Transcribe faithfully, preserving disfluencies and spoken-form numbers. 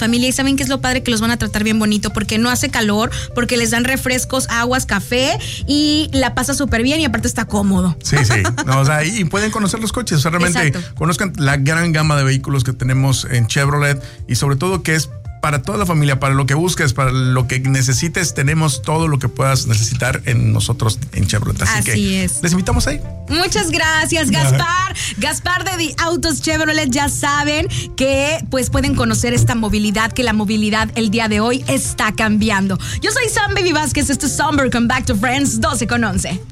familia. Y ¿saben qué es lo padre? Que los van a tratar bien bonito porque no hace calor, porque les dan refrescos, aguas, café y la pasa súper bien y aparte está cómodo. Sí, sí. No, o sea, y pueden conocer los coches. O sea, realmente Exacto. conozcan la gran gama de vehículos que tenemos en Chevrolet y sobre todo que es para toda la familia, para lo que busques, para lo que necesites, tenemos todo lo que puedas necesitar en nosotros en Chevrolet. Así, Así que es. Les invitamos ahí. Muchas gracias, Gaspar. Gaspar de The Autos Chevrolet. Ya saben que pues pueden conocer esta movilidad, que la movilidad el día de hoy está cambiando. Yo soy Sam Baby Vázquez, esto es Somber, Come Back to Friends, doce con once.